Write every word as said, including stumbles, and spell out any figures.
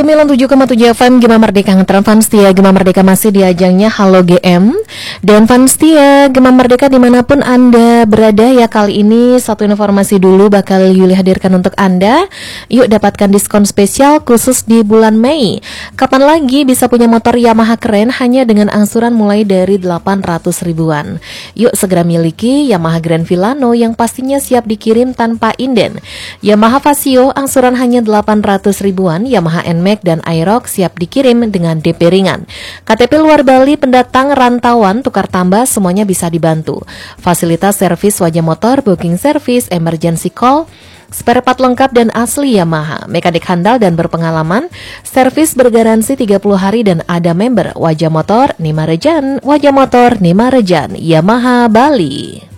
sembilan puluh tujuh koma tujuh F M Gema Merdeka ngetren Fanstia. Gema Merdeka masih di ajangnya Halo G M. Dan Fanstia, Gema Merdeka dimanapun Anda berada ya, kali ini satu informasi dulu bakal Yuli hadirkan untuk Anda. Yuk dapatkan diskon spesial khusus di bulan Mei. Kapan lagi bisa punya motor Yamaha keren hanya dengan angsuran mulai dari delapan ratus ribuan. Yuk segera miliki Yamaha Grand Villano yang pastinya siap dikirim tanpa inden. Yamaha Vasio angsuran hanya delapan ratus ribuan. Yamaha N-Max dan Aerox siap dikirim dengan D P ringan. K T P luar Bali, pendatang, rantauan, tukar tambah semuanya bisa dibantu. Fasilitas servis wajah motor, booking service, emergency call, spare part lengkap dan asli Yamaha, mekanik handal dan berpengalaman, servis bergaransi tiga puluh hari dan ada member. Wajah motor Nima Rejan, wajah motor Nima Rejan, Yamaha Bali.